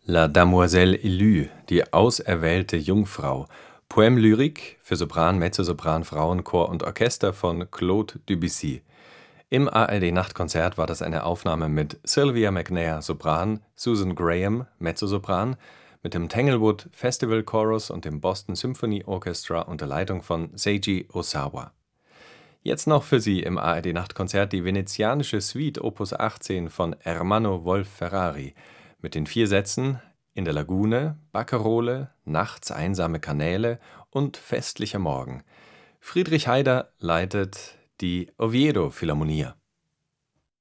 La Demoiselle élue, die auserwählte Jungfrau. Poème lyrique für Sopran, Mezzosopran, Frauenchor und Orchester von Claude Debussy. Im ARD-Nachtkonzert war das eine Aufnahme mit Sylvia McNair, Sopran, Susan Graham, Mezzosopran, mit dem Tanglewood Festival Chorus und dem Boston Symphony Orchestra unter Leitung von Seiji Osawa. Jetzt noch für Sie im ARD-Nachtkonzert die venezianische Suite Opus 18 von Ermanno Wolf-Ferrari mit den 4 Sätzen In der Lagune, Barcarole, Nachts einsame Kanäle und Festlicher Morgen. Friedrich Haider leitet die Oviedo Philharmonia.